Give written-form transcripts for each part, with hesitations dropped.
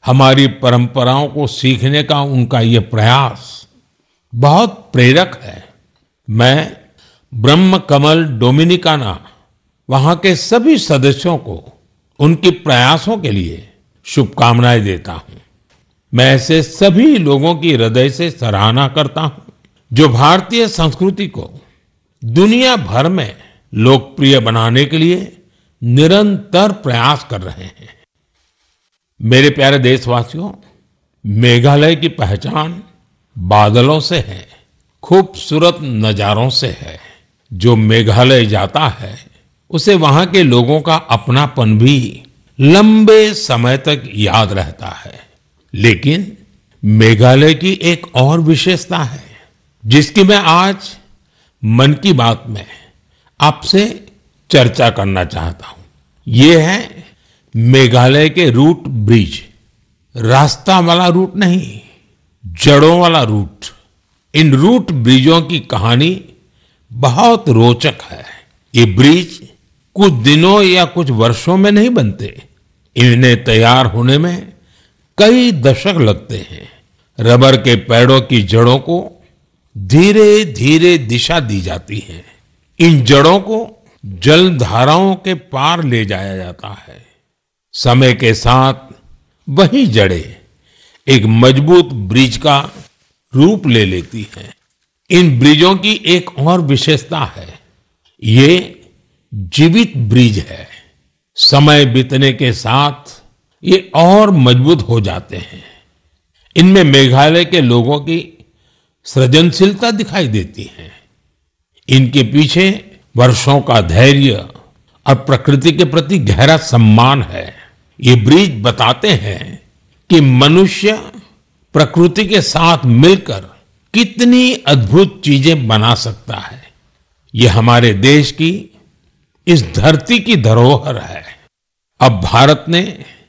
हमारी परंपराओं को सीखने का उनका ये प्रयास बहुत प्रेरक है। मैं ब्रह्म कमल डोमिनिकाना वहां के सभी सदस्यों को उनके प्रयासों के लिए शुभकामनाएं देता हूं। मैं ऐसे सभी लोगों की हृदय से सराहना करता हूं जो भारतीय संस्कृति को दुनिया भर में लोकप्रिय बनाने के लिए निरंतर प्रयास कर रहे हैं। मेरे प्यारे देशवासियों, मेघालय की पहचान बादलों से है, खूबसूरत नजारों से है। जो मेघालय जाता है उसे वहां के लोगों का अपनापन भी लंबे समय तक याद रहता है। लेकिन मेघालय की एक और विशेषता है जिसकी मैं आज मन की बात में आपसे चर्चा करना चाहता हूं। ये है मेघालय के रूट ब्रिज। रास्ता वाला रूट नहीं, जड़ों वाला रूट। इन रूट ब्रिजों की कहानी बहुत रोचक है। ये ब्रिज कुछ दिनों या कुछ वर्षों में नहीं बनते। इन्हें तैयार होने में कई दशक लगते हैं। रबर के पेड़ों की जड़ों को धीरे धीरे दिशा दी जाती है। इन जड़ों को जलधाराओं के पार ले जाया जाता है। समय के साथ वही जड़ें एक मजबूत ब्रिज का रूप ले लेती हैं। इन ब्रिजों की एक और विशेषता है, ये जीवित ब्रिज है। समय बीतने के साथ ये और मजबूत हो जाते हैं। इनमें मेघालय के लोगों की सृजनशीलता दिखाई देती है। इनके पीछे वर्षों का धैर्य और प्रकृति के प्रति गहरा सम्मान है। ये ब्रिज बताते हैं कि मनुष्य प्रकृति के साथ मिलकर कितनी अद्भुत चीजें बना सकता है। ये हमारे देश की इस धरती की धरोहर है। अब भारत ने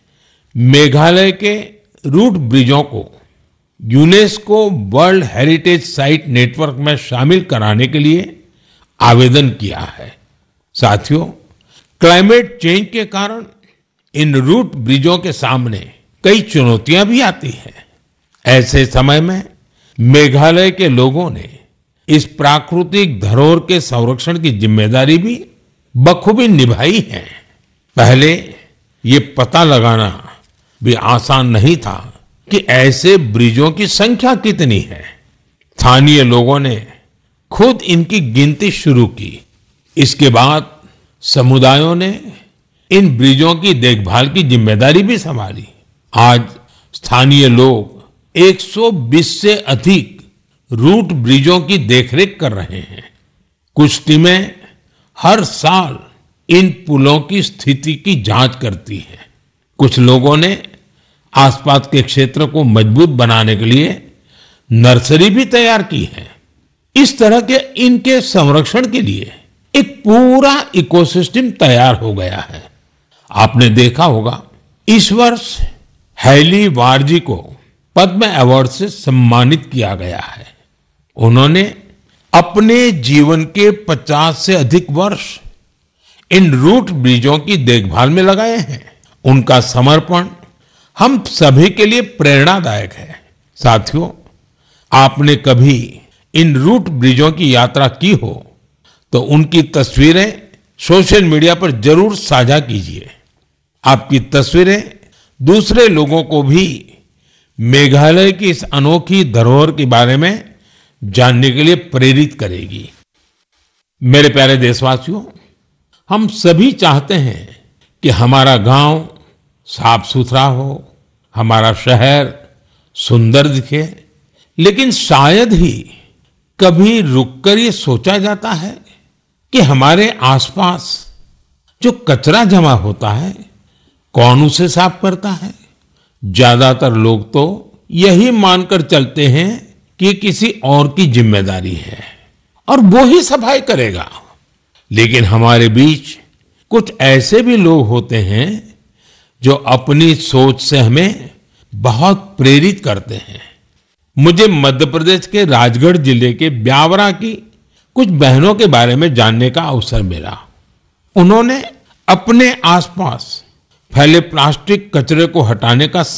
मेघालय के रूट ब्रिजों को UNESCO world heritage site network में शामिल कराने के लिए आवेदन किया है। साथियों, क्लाइमेट चेंज के कारण इन रूट ब्रिजों के सामने कई चुनौतियां भी आती हैं। ऐसे समय में मेघालय के लोगों ने इस प्राकृतिक धरोहर के संरक्षण की जिम्मेदारी भी बखूबी निभाई है। पहले ये पता लगाना भी आसान नहीं था कि ऐसे ब्रिजों की संख्या कितनी है। स्थानीय लोगों ने खुद इनकी गिनती शुरू की। इसके बाद समुदायों ने इन ब्रिजों की देखभाल की जिम्मेदारी भी संभाली। आज स्थानीय लोग 120 से अधिक रूट ब्रिजों की देखरेख कर रहे हैं। कुछ टीमें हर साल इन पुलों की स्थिति की जांच करती हैं। कुछ लोगों ने आसपास के क्षेत्र को मजबूत बनाने के लिए नर्सरी भी तैयार की है। इस तरह के इनके संरक्षण के लिए एक पूरा इकोसिस्टम तैयार हो गया है। आपने देखा होगा, इस वर्ष हैली वारजी को पद्म अवार्ड से सम्मानित किया गया है। उन्होंने अपने जीवन के 50 से अधिक वर्ष इन रूट ब्रिजों की देखभाल में लगाए हैं। उनका समर्पण हम सभी के लिए प्रेरणादायक है। साथियों, आपने कभी इन रूट ब्रिजों की यात्रा की हो तो उनकी तस्वीरें सोशल मीडिया पर जरूर साझा कीजिए। आपकी तस्वीरें दूसरे लोगों को भी मेघालय की इस अनोखी धरोहर के बारे में जानने के लिए प्रेरित करेगी। मेरे प्यारे देशवासियों, हम सभी चाहते हैं कि हमारा गांव साफ सुथरा हो, हमारा शहर सुंदर दिखे। लेकिन शायद ही कभी रुककर ये सोचा जाता है कि हमारे आसपास जो कचरा जमा होता है, कौन उसे साफ करता है। ज्यादातर लोग तो यही मानकर चलते हैं कि ये किसी और की जिम्मेदारी है और वो ही सफाई करेगा। लेकिन हमारे बीच कुछ ऐसे भी लोग होते हैं जो अपनी सोच से हमें बहुत प्रेरित करते हैं। मुझे मध्य प्रदेश के राजगढ़ जिले के ब्यावरा की कुछ बहनों के बारे में जानने का अवसर मिला। उन्होंने अपने आसपास फैले प्लास्टिक कचरे को हटाने का